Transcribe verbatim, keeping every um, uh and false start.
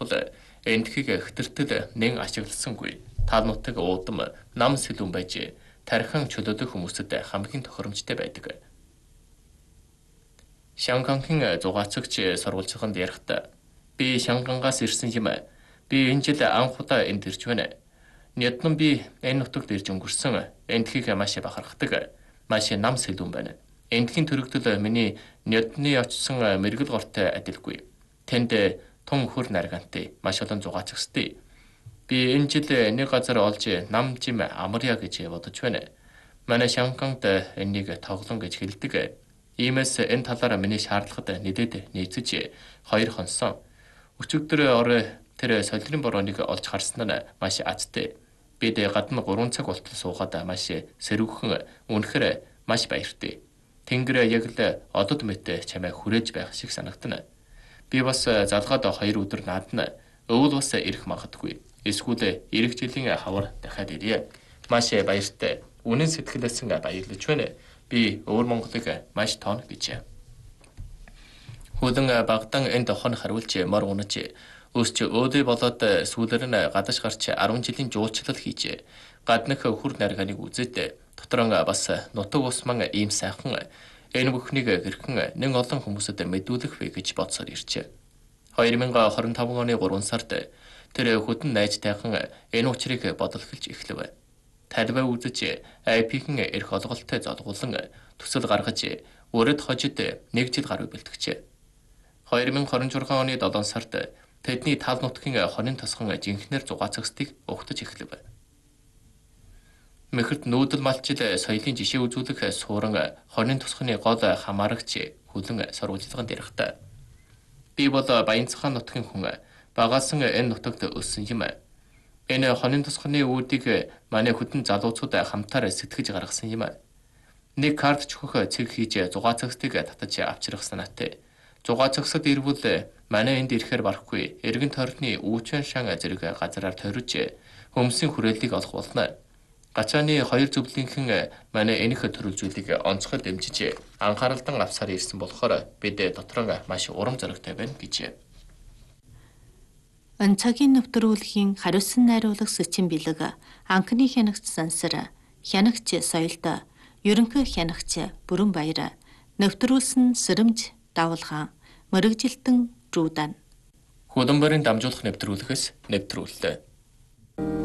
бол эндхийг хэтэртэл нэн ашигласангүй. Тал нутаг уудам нам сэлүүн байж тархан чөлөөлөх хүмүүсэд хамгийн тохиромжтой байдаг. Шангангийн зугаацагч сурвалжиханд ярихдаа би Шангангаас ирсэн юм. Би энэ жил анх удаа энд ирж байна. Няднан би энэ нутагт ирж өнгөрсөн. Эндхийг маш бахархдаг. Маш нам сэлүүн байна. Эндхийн төрөгдөл миний нядны очсон мэрэгэл гортой адилгүй. Тэнд тун хөр наргантай маш олон зугаацагстай. Би энэ жил нэг газар олж нам жим амарья гэж бодож байна. Манай Шанганд энийг тоглон гэж хэлдэг. Иймээс энэ талаараа миний шаардлагад нэдэд нийцэж хоёр хонсон. Өчигдөр орой тэр солирын бороонийг олж харсан нь маш азтай. Бид гадна гурван цаг болтол суугаад маш сэрүүхэн үнэхээр маш баяртай. Тэнгэр яг л одод мэт чамайг хүрээж байх шиг санагдана. Би бас залгаад хоёр өдөр наадна. Өвөл бас ирэх магадгүй. Эсвэл эх жилийн хавар дахиад ирье. Маш баяртай. Үнэн сэтгэлээс баярлаж байна. Би өвөр Монголыг маш тооно гэж. Хөлөн багтан энд хон харуулж мор унаж өсч өөдөө болоод сүүлээр нь гадаж гарч арван жилийн жуулчлал хийж гаднах хүр нарганыг үзээд дотрон бас нутаг усман ийм сайхан энэ бүхнийг хэрхэн нэг олон хүмүүсэд мэдүүлэх вэ гэж бодсоор иржээ. хоёр мянга хорин таван оны гурван сард тэр хөдөн найзтайхан энэ учрыг бодлохолж эхлэв. Талбай үзэж ай пи-ийн эрх олголттой золгуулан төсөл гаргаж өрөд хожид нэг жил гаруй бэлтгэжээ. хоёр мянга хорин жургаан оны долоон сард тэдний тал нутгийн хонин тосгон жинхнэр зугаацагсдыг угтаж эхлэв. Мэхэрт нүүдэл малчил соёлын жишээ үзүүлэх сууран хонин тосгоны гол хамаарагч хүлэн сурвалжлаганд ярихдаа би бол Баянцхан нутгийн хүн багаасан энэ нутагт өссөн юм. Энэ хонин тосгоны үүдийг манай хөдөн залуучууд хамтаар сэтгэж гаргасан юм. Нэг карт чөхөх цэг хийж зугаацагсдыг татаж авчрах санаатай. Зугаацагсад ирвэл манай энд ирэхээр барахгүй эргэн тойрны үүчэн шан зэрэг газараар тойрож хөмсийн хүрээллийг олох болно. Гачааны хоёр зөвлөнхэн манай энэх төрөлжүүлийг онцгой дэмжиж анхааралдан авсаар ирсэн болохоор бид дотроо маш урам зоригтой байна гэж. Онцогийн нэвтрүүлгийн хариуцсан найруулга Сэчин бэлэг анхны хянагч Сансар, хянагч Соёлд, ерөнхий хянагч Бүрэн Баяр, нэвтрүүлсэн Сэрэмж Давалгаан, мэрэгжилтэн Рүүдан. Хөлбөмбөрийн дамжуулах нэвтрүүлгээс нэвтрүүллээ.